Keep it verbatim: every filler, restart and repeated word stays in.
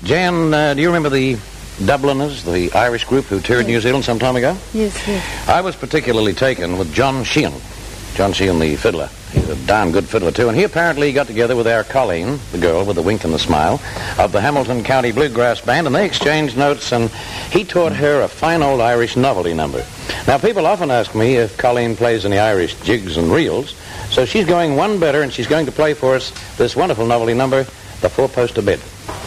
Jan, uh, do you remember the Dubliners, the Irish group who toured Yes. New Zealand some time ago? Yes, yes. I was particularly taken with John Sheehan. John Sheehan, the fiddler. He's a darn good fiddler, too. And he apparently got together with our Colleen, the girl with the wink and the smile, of the Hamilton County Bluegrass Band, and they exchanged notes, and he taught her a fine old Irish novelty number. Now, people often ask me if Colleen plays any Irish jigs and reels, so she's going one better, and she's going to play for us this wonderful novelty number, The Four-Poster Bed.